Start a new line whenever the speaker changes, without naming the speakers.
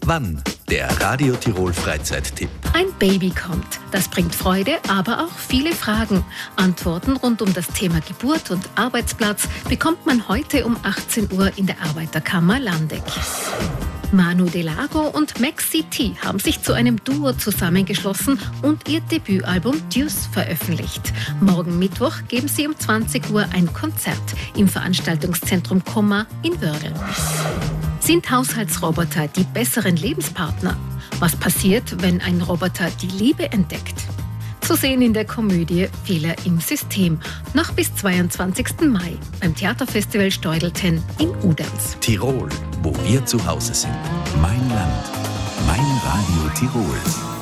Wann? Der Radio Tirol Freizeittipp.
Ein Baby kommt. Das bringt Freude, aber auch viele Fragen. Antworten rund um das Thema Geburt und Arbeitsplatz bekommt man heute um 18 Uhr in der Arbeiterkammer Landeck. Manu Delago und Maxi T haben sich zu einem Duo zusammengeschlossen und ihr Debütalbum Deuce veröffentlicht. Morgen Mittwoch geben sie um 20 Uhr ein Konzert im Veranstaltungszentrum Komma in Wörgl. Sind Haushaltsroboter die besseren Lebenspartner? Was passiert, wenn ein Roboter die Liebe entdeckt? Zu sehen in der Komödie Fehler im System. Noch bis 22. Mai beim Theaterfestival Steudelten in Uderns.
Tirol, wo wir zu Hause sind. Mein Land, mein Radio Tirol.